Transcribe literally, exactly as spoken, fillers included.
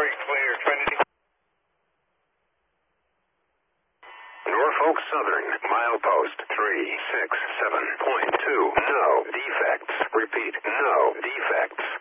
Three clear, Trinity. Norfolk Southern, milepost three six seven point two. No defects. Repeat, no defects.